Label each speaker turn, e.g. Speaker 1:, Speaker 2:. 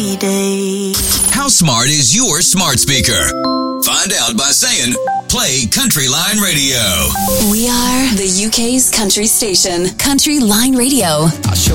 Speaker 1: How smart is your smart speaker? Find out by saying, play Country Line Radio.
Speaker 2: We are the UK's country station, Country Line Radio.